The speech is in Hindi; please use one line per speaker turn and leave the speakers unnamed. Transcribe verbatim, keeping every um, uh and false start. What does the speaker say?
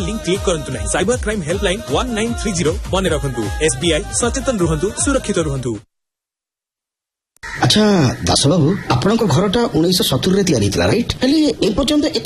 लिंक क्लिक करंतु नहीं। Cyber crime helpline one nine three zero मन रखंतु। एसबीआई सचेतन रुहंतु, सुरक्षित रुहंतु।
अच्छा दास बाबू, आपन घरटा उन्नीस सौ सत्तर रे तैयारी राइट, हेले ए पर्यंत एत